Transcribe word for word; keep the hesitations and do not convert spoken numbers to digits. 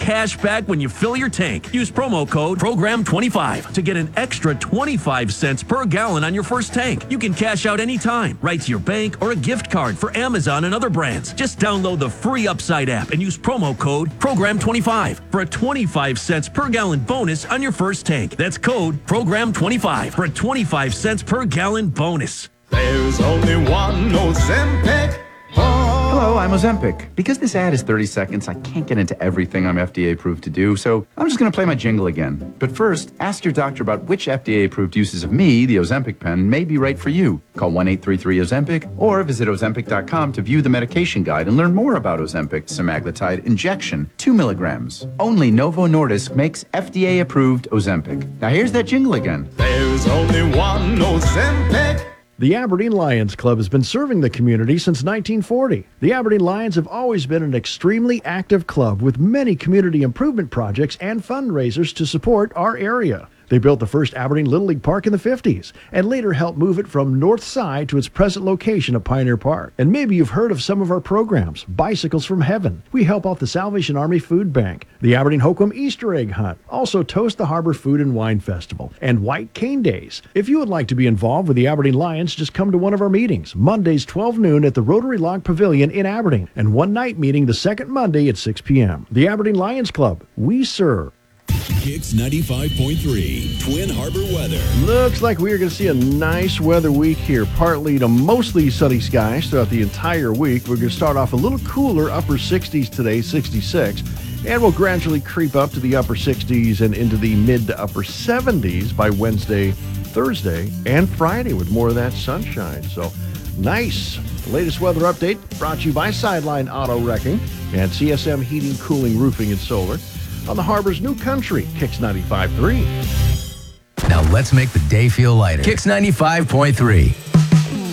cash back when you fill your tank. Use promo code program twenty-five to get an extra twenty-five cents per gallon on your first tank. You can cash out anytime, right to your bank or a gift card for Amazon and other brands. Just download the free Upside app and use promo code program twenty-five for a twenty-five cents per gallon bonus on your first tank. That's code program twenty-five for a twenty-five cents per gallon bonus. There's only one Ozempic. Oh. Hello, I'm Ozempic. Because this ad is thirty seconds, I can't get into everything I'm F D A approved to do, so I'm just going to play my jingle again. But first, ask your doctor about which F D A approved uses of me, the Ozempic pen, may be right for you. Call one eight three three Ozempic or visit Ozempic dot com to view the medication guide and learn more about Ozempic semaglutide injection, two milligrams. Only Novo Nordisk makes F D A approved Ozempic. Now here's that jingle again. There's only one Ozempic. The Aberdeen Lions Club has been serving the community since nineteen forty. The Aberdeen Lions have always been an extremely active club with many community improvement projects and fundraisers to support our area. They built the first Aberdeen Little League Park in the fifties and later helped move it from North Side to its present location of Pioneer Park. And maybe you've heard of some of our programs. Bicycles from Heaven. We help out the Salvation Army Food Bank, the Aberdeen Hokum Easter Egg Hunt, also Toast the Harbor Food and Wine Festival, and White Cane Days. If you would like to be involved with the Aberdeen Lions, just come to one of our meetings, Mondays twelve noon at the Rotary Log Pavilion in Aberdeen, and one night meeting the second Monday at six p.m. The Aberdeen Lions Club. We serve. Kicks ninety-five point three, Twin Harbor weather. Looks like we are going to see a nice weather week here. Partly to mostly sunny skies throughout the entire week. We're going to start off a little cooler, upper sixties today, sixty-six. And we'll gradually creep up to the upper sixties and into the mid to upper seventies by Wednesday, Thursday, and Friday with more of that sunshine. So nice. The latest weather update brought to you by Sideline Auto Wrecking and C S M Heating, Cooling, Roofing, and Solar on the Harbor's New Country, Kicks ninety-five point three. Now let's make the day feel lighter. Kicks ninety-five point three.